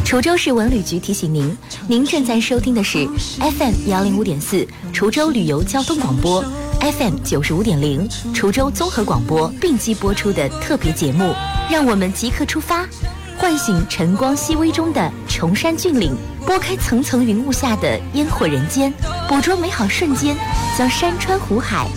滁州市文旅局提醒您，您正在收听的是 FM105.4 滁州旅游交通广播， FM95.0 滁州综合广播并机播出的特别节目。让我们即刻出发，唤醒晨光熹微中的崇山峻岭，拨开层层云雾下的烟火人间，捕捉美好瞬间，将山川湖海